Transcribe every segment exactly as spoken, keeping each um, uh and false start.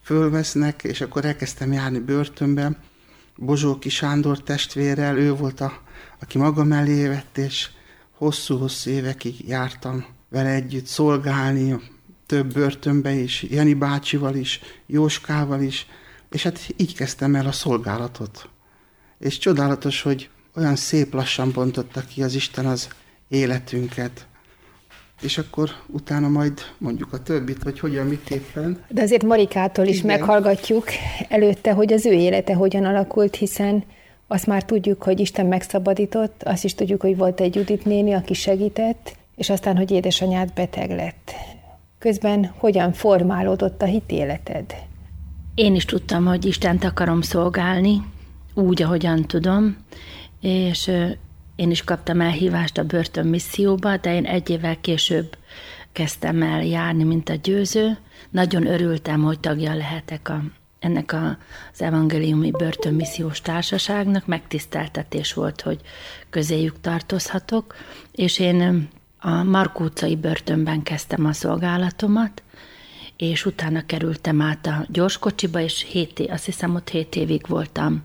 fölvesznek, és akkor elkezdtem járni börtönbe. Bozsóki Sándor testvérrel, ő volt a, aki maga mellé vett, és hosszú-hosszú évekig jártam vele együtt szolgálni, több börtönbe is, Jani bácsival is, Jóskával is, és hát így kezdtem el a szolgálatot. És csodálatos, hogy olyan szép lassan bontotta ki az Isten az életünket. És akkor utána majd mondjuk a többit, hogy hogyan, mit éppen. De azért Marikától is Igen. meghallgatjuk előtte, hogy az ő élete hogyan alakult, hiszen azt már tudjuk, hogy Isten megszabadított, azt is tudjuk, hogy volt egy Judit néni, aki segített, és aztán, hogy édesanyád beteg lett. Közben hogyan formálódott a hitéleted? Én is tudtam, hogy Istent akarom szolgálni, úgy, ahogyan tudom, és én is kaptam elhívást a börtönmisszióba, de én egy évvel később kezdtem el járni, mint a győző. Nagyon örültem, hogy tagja lehetek a, ennek a, az evangéliumi börtönmissziós társaságnak. Megtiszteltetés volt, hogy közéjük tartozhatok, és én a Markó utcai börtönben kezdtem a szolgálatomat, és utána kerültem át a gyorskocsiba, és hét év, azt hiszem, ott hét évig voltam,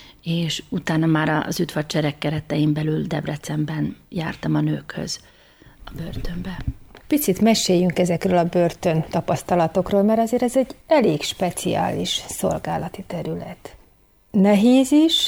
és utána már az üdvacsereg keretein belül Debrecenben jártam a nőkhöz a börtönbe. Picit meséljünk ezekről a börtön tapasztalatokról, mert azért ez egy elég speciális szolgálati terület. Nehéz is,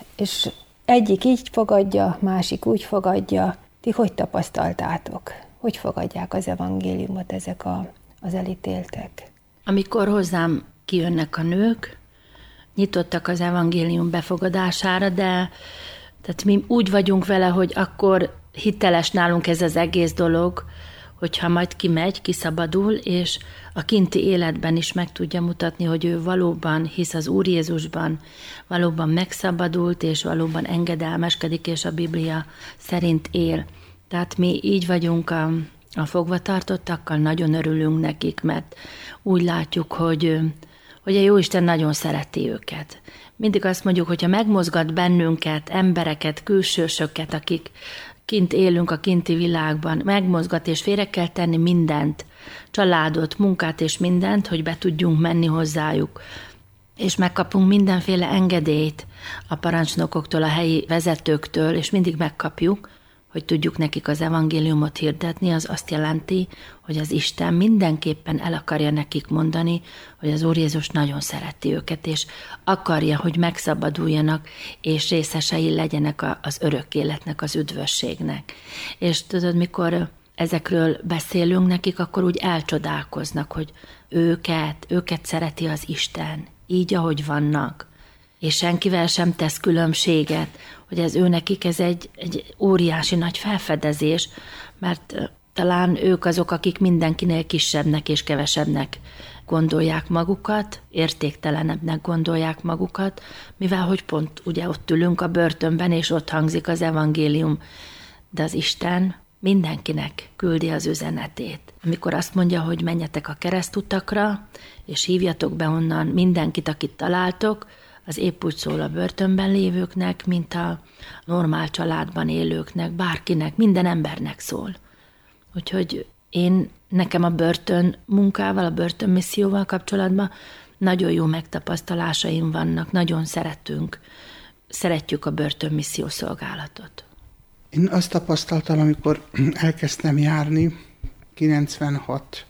és egyik így fogadja, másik úgy fogadja. Ti hogy tapasztaltátok? Hogy fogadják az evangéliumot ezek a, az elítéltek? Amikor hozzám kijönnek a nők, nyitottak az evangélium befogadására, de tehát mi úgy vagyunk vele, hogy akkor hiteles nálunk ez az egész dolog, hogyha majd kimegy, kiszabadul, és a kinti életben is meg tudja mutatni, hogy ő valóban hisz az Úr Jézusban, valóban megszabadult, és valóban engedelmeskedik, és a Biblia szerint él. Tehát mi így vagyunk a, a fogvatartottakkal, nagyon örülünk nekik, mert úgy látjuk, hogy, hogy a Jóisten nagyon szereti őket. Mindig azt mondjuk, hogyha megmozgat bennünket, embereket, külsősöket, akik kint élünk a kinti világban, megmozgat és félre kell tenni mindent, családot, munkát és mindent, hogy be tudjunk menni hozzájuk. És megkapunk mindenféle engedélyt a parancsnokoktól, a helyi vezetőktől, és mindig megkapjuk, hogy tudjuk nekik az evangéliumot hirdetni, az azt jelenti, hogy az Isten mindenképpen el akarja nekik mondani, hogy az Úr Jézus nagyon szereti őket, és akarja, hogy megszabaduljanak, és részesei legyenek az örök életnek, az üdvösségnek. És tudod, mikor ezekről beszélünk nekik, akkor úgy elcsodálkoznak, hogy őket, őket szereti az Isten, így, ahogy vannak, és senkivel sem tesz különbséget, hogy ez ő nekik ez egy, egy óriási nagy felfedezés, mert talán ők azok, akik mindenkinél kisebbnek és kevesebbnek gondolják magukat, értéktelenebbnek gondolják magukat, mivel hogy pont ugye ott ülünk a börtönben, és ott hangzik az evangélium, de az Isten mindenkinek küldi az üzenetét. Amikor azt mondja, hogy menjetek a keresztutakra, és hívjatok be onnan mindenkit, akit találtok, az épp úgy szól a börtönben lévőknek, mint a normál családban élőknek, bárkinek, minden embernek szól. Úgyhogy én, nekem a börtön munkával, a börtönmisszióval kapcsolatban nagyon jó megtapasztalásaim vannak, nagyon szeretünk, szeretjük a börtönmisszió szolgálatot. Én azt tapasztaltam, amikor elkezdtem járni kilencvenhat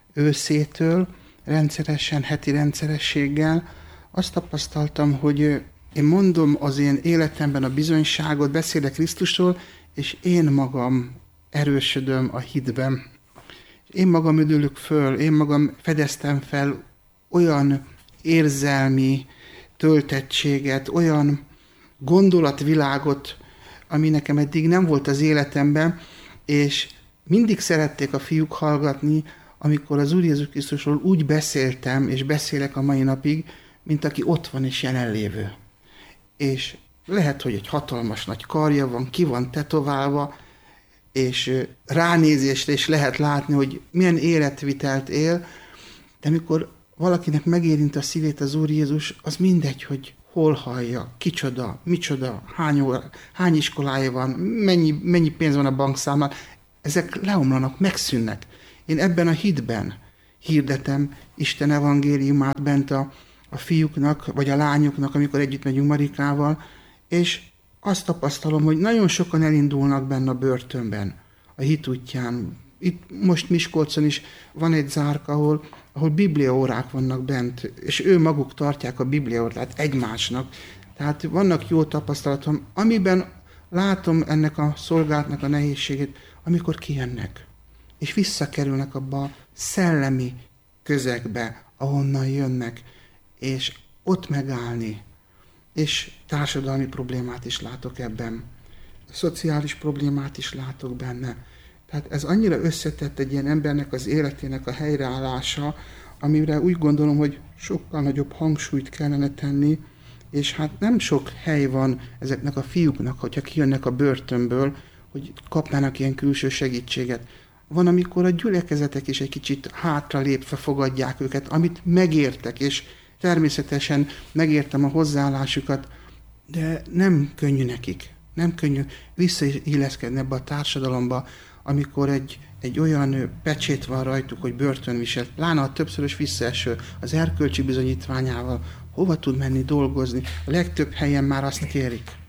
őszétől, rendszeresen, heti rendszerességgel, azt tapasztaltam, hogy én mondom az én életemben a bizonyságot, beszélek Krisztusról, és én magam erősödöm a hitben. Én magam üdülök föl, én magam fedeztem fel olyan érzelmi töltettséget, olyan gondolatvilágot, ami nekem eddig nem volt az életemben, és mindig szerették a fiúk hallgatni, amikor az Úr Jézus Krisztusról úgy beszéltem, és beszélek a mai napig, mint aki ott van és jelenlévő. És lehet, hogy egy hatalmas nagy karja van, ki van tetoválva, és ránézésre is lehet látni, hogy milyen életvitelt él, de amikor valakinek megérint a szívét az Úr Jézus, az mindegy, hogy hol hallja, kicsoda, micsoda, hány, óra, hány iskolája van, mennyi, mennyi pénz van a bankszámlán, ezek leomlanak, megszűnnek. Én ebben a hitben hirdetem Isten evangéliumát bent a, a fiúknak, vagy a lányoknak, amikor együtt megyünk Marikával, és azt tapasztalom, hogy nagyon sokan elindulnak benne a börtönben, a hit útján. Itt most Miskolcon is van egy zárka, ahol, ahol bibliaórák vannak bent, és ő maguk tartják a bibliaórát egymásnak. Tehát vannak jó tapasztalatom, amiben látom ennek a szolgálatnak a nehézségét, amikor kijönnek, és visszakerülnek abba a szellemi közegbe, ahonnan jönnek, és ott megállni. És társadalmi problémát is látok ebben. Szociális problémát is látok benne. Tehát ez annyira összetett egy ilyen embernek az életének a helyreállása, amire úgy gondolom, hogy sokkal nagyobb hangsúlyt kellene tenni, és hát nem sok hely van ezeknek a fiúknak, hogyha kijönnek a börtönből, hogy kapnának ilyen külső segítséget. Van, amikor a gyülekezetek is egy kicsit hátra lépve fogadják őket, amit megértek, és természetesen megértem a hozzáállásukat, de nem könnyű nekik. Nem könnyű visszailleszkedni ebbe a társadalomba, amikor egy, egy olyan pecsét van rajtuk, hogy börtönviselt, pláne a többszörös visszaeső az erkölcsi bizonyítványával, hova tud menni dolgozni. A legtöbb helyen már azt kérik.